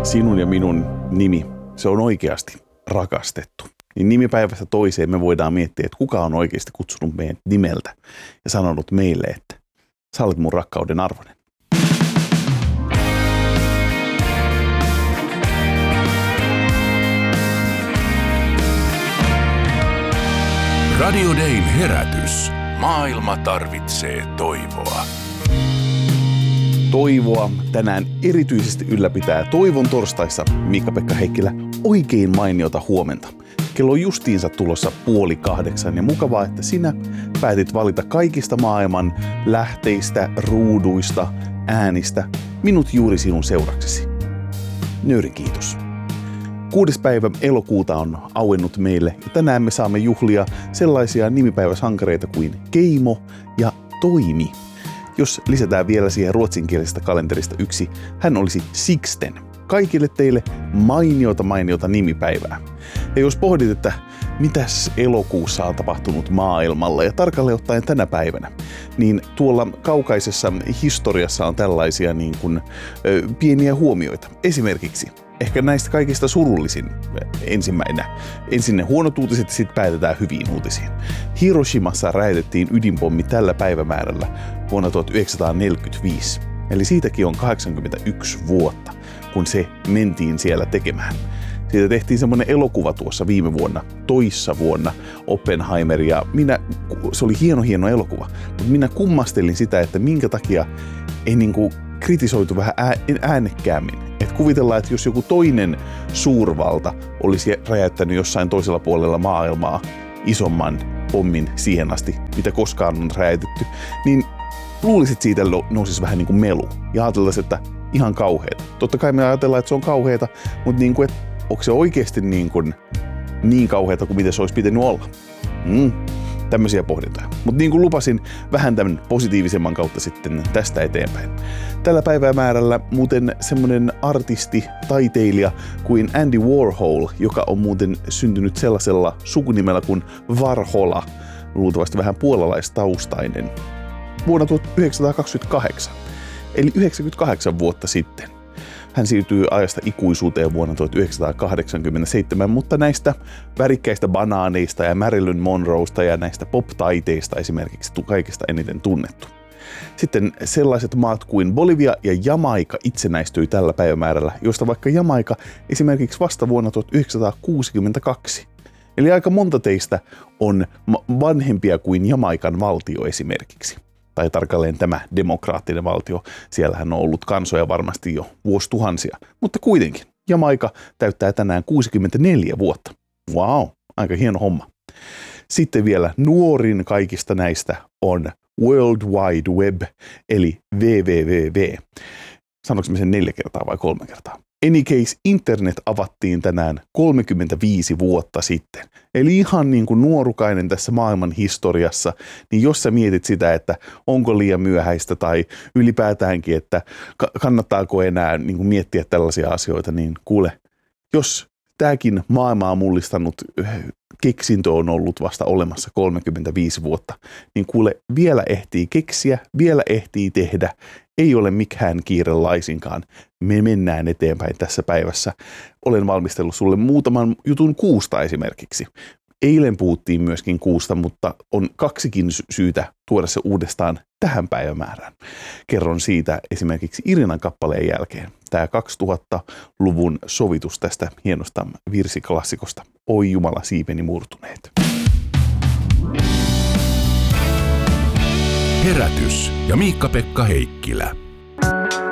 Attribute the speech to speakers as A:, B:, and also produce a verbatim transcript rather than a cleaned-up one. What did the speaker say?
A: sinun ja minun nimi, se on oikeasti rakastettu. Niin nimipäivästä toiseen me voidaan miettiä, että kuka on oikeasti kutsunut meidät nimeltä ja sanonut meille, että sä olet mun rakkauden arvoinen.
B: Radio Dayn herätys. Maailma tarvitsee toivoa.
A: Toivoa tänään erityisesti ylläpitää Toivon torstaissa Miikka-Pekka Heikkilä. Oikein mainiota huomenta. Kello on justiinsa tulossa puoli kahdeksan ja mukavaa, että sinä päätit valita kaikista maailman lähteistä, ruuduista, äänistä minut juuri sinun seuraksesi. Nöyri kiitos. Kuudes päivä elokuuta on auennut meille ja tänään me saamme juhlia sellaisia nimipäiväsankareita kuin Keimo ja Toimi. Jos lisätään vielä siihen ruotsinkielisestä kalenterista yksi, hän olisi Sixten. Kaikille teille mainiota mainiota nimipäivää. Ja jos pohdit, että mitäs elokuussa on tapahtunut maailmalla ja tarkalleen ottaen tänä päivänä, niin tuolla kaukaisessa historiassa on tällaisia niin kuin, ö, pieniä huomioita. Esimerkiksi ehkä näistä kaikista surullisin ensimmäinen. Ensin ne huonot uutiset ja sitten päätetään hyviin uutisiin. Hiroshimassa räjäytettiin ydinpommi tällä päivämäärällä vuonna tuhatyhdeksänsataaneljäkymmentäviisi. Eli siitäkin on kahdeksankymmentäyksi vuotta, kun se mentiin siellä tekemään. Siitä tehtiin semmoinen elokuva tuossa viime vuonna, toissa vuonna, Oppenheimer, ja minä, se oli hieno hieno elokuva, mutta minä kummastelin sitä, että minkä takia ei niinku kritisoitu vähän äänekkäämmin. Et kuvitellaan, että jos joku toinen suurvalta olisi räjäyttänyt jossain toisella puolella maailmaa isomman pommin siihen asti, mitä koskaan on räjäytetty, niin luulisit siitä nousisi vähän niin kuin melu ja ajateltaisiin, että ihan kauheeta. Totta kai me ajatellaan, että se on kauheeta, mutta niin kuin, että onko se oikeasti niin, kuin, niin kauheeta kuin miten se olisi pitänyt olla? Mm, tämmöisiä pohdintoja. Mutta niin kuin lupasin, vähän tämän positiivisemman kautta sitten tästä eteenpäin. Tällä päivämäärällä muuten semmoinen artisti, taiteilija kuin Andy Warhol, joka on muuten syntynyt sellaisella sukunimellä kuin Varhola, luultavasti vähän puolalaistaustainen, vuonna tuhatyhdeksänsataakaksikymmentäkahdeksan, eli yhdeksänkymmentäkahdeksan vuotta sitten. Hän siirtyi ajasta ikuisuuteen vuonna tuhatyhdeksänsataakahdeksankymmentäseitsemän, mutta näistä värikkäistä banaaneista ja Marilyn Monroesta ja näistä pop-taiteista esimerkiksi kaikista eniten tunnettu. Sitten sellaiset maat kuin Bolivia ja Jamaika itsenäistyi tällä päivämäärällä, joista vaikka Jamaika esimerkiksi vasta vuonna tuhatyhdeksänsataakuusikymmentäkaksi. Eli aika monta teistä on vanhempia kuin Jamaikan valtio esimerkiksi. Tai tarkalleen tämä demokraattinen valtio. Siellähän on ollut kansoja varmasti jo vuosituhansia. Mutta kuitenkin, Jamaika täyttää tänään kuusikymmentäneljä vuotta. Wow, aika hieno homma. Sitten vielä nuorin kaikista näistä on World Wide Web, eli W W W. Sanoinko mä sen neljä kertaa vai kolme kertaa? Any case, internet avattiin tänään kolmekymmentäviisi vuotta sitten. Eli ihan niin kuin nuorukainen tässä maailman historiassa, niin jos sä mietit sitä, että onko liian myöhäistä tai ylipäätäänkin, että kannattaako enää niin kuin miettiä tällaisia asioita, niin kuule, jos tämäkin maailmaa mullistanut keksintö on ollut vasta olemassa kolmekymmentäviisi vuotta, niin kuule, vielä ehtii keksiä, vielä ehtii tehdä, ei ole mikään kiire laisinkaan. Me mennään eteenpäin tässä päivässä. Olen valmistellut sulle muutaman jutun kuusta esimerkiksi. Eilen puhuttiin myöskin kuusta, mutta on kaksikin syytä tuoda se uudestaan tähän päivämäärään. Kerron siitä esimerkiksi Irinan kappaleen jälkeen. Tämä kaksituhattaluvun sovitus tästä hienosta virsiklassikosta. Oi Jumala, siipeni murtuneet.
B: Herätys ja Miikka-Pekka Heikkilä.